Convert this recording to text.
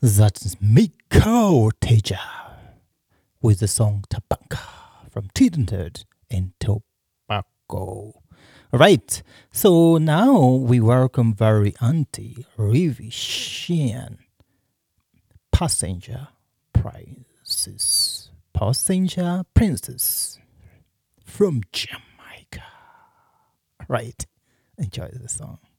That's Miko Teja with the song Tabanka from Trinidad and Tobago. Right, so now we welcome very auntie Rivi Sheehan. Passenger Princess. Passenger Princess from Jamaica. Right, enjoy the song.